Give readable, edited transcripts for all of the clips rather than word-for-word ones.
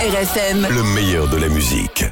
RFM. Le meilleur de la musique.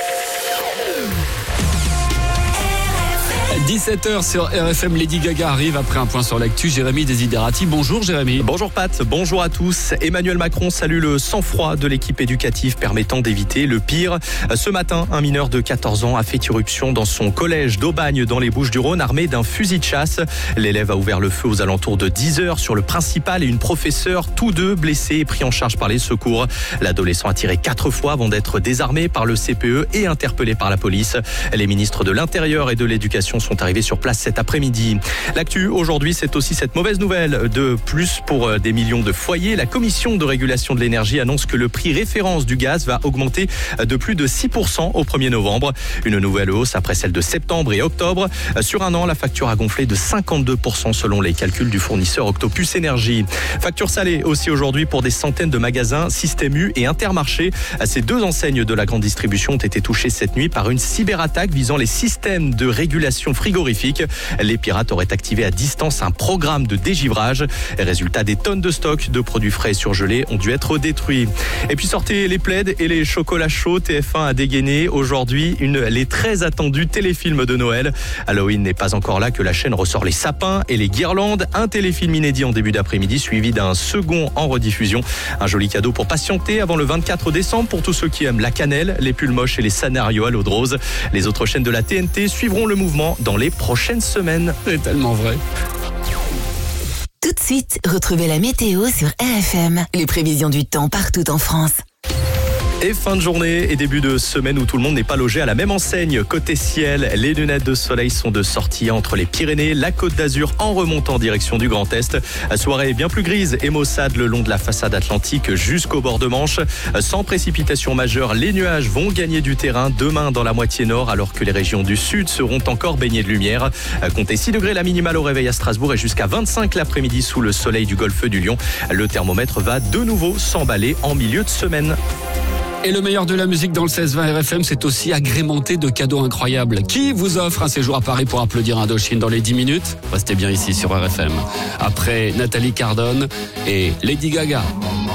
17h sur RFM, Lady Gaga arrive après un point sur l'actu. Jérémy Desiderati, bonjour Jérémy. Bonjour Pat, bonjour à tous. Emmanuel Macron salue le sang-froid de l'équipe éducative permettant d'éviter le pire. Ce matin, un mineur de 14 ans a fait irruption dans son collège d'Aubagne dans les Bouches-du-Rhône armé d'un fusil de chasse. L'élève a ouvert le feu aux alentours de 10h sur le principal et une professeure, tous deux blessés et pris en charge par les secours. L'adolescent a tiré 4 fois avant d'être désarmé par le CPE et interpellé par la police. Les ministres de l'Intérieur et de l'Éducation sont arrivés sur place cet après-midi. L'actu aujourd'hui, c'est aussi cette mauvaise nouvelle de plus pour des millions de foyers. La Commission de régulation de l'énergie annonce que le prix référence du gaz va augmenter de plus de 6% au 1er novembre. Une nouvelle hausse après celle de septembre et octobre. Sur un an, la facture a gonflé de 52% selon les calculs du fournisseur Octopus Énergie. Facture salée aussi aujourd'hui pour des centaines de magasins Système U et Intermarché. Ces deux enseignes de la grande distribution ont été touchées cette nuit par une cyberattaque visant les systèmes de régulation frigorifique. Les pirates auraient activé à distance un programme de dégivrage. Résultat, des tonnes de stocks de produits frais et surgelés ont dû être détruits. Et puis sortez les plaids et les chocolats chauds. TF1 a dégainé aujourd'hui les très attendus téléfilms de Noël. Halloween n'est pas encore là que la chaîne ressort les sapins et les guirlandes. Un téléfilm inédit en début d'après-midi suivi d'un second en rediffusion. Un joli cadeau pour patienter avant le 24 décembre pour tous ceux qui aiment la cannelle, les pulls moches et les scénarios à l'eau de rose. Les autres chaînes de la TNT suivront le mouvement dans les prochaines semaines. C'est tellement vrai. Tout de suite, retrouvez la météo sur RFM. Les prévisions du temps partout en France. Et fin de journée et début de semaine où tout le monde n'est pas logé à la même enseigne. Côté ciel, les lunettes de soleil sont de sortie entre les Pyrénées, la Côte d'Azur en remontant en direction du Grand Est. Soirée bien plus grise et maussade le long de la façade atlantique jusqu'au bord de Manche. Sans précipitation majeure, les nuages vont gagner du terrain demain dans la moitié nord alors que les régions du sud seront encore baignées de lumière. Comptez 6 degrés la minimale au réveil à Strasbourg et jusqu'à 25 l'après-midi sous le soleil du golfe du Lion. Le thermomètre va de nouveau s'emballer en milieu de semaine. Et le meilleur de la musique dans le 16-20 RFM, c'est aussi agrémenté de cadeaux incroyables. Qui vous offre un séjour à Paris pour applaudir Indochine dans les 10 minutes ? Restez bien ici sur RFM. Après Nathalie Cardone et Lady Gaga.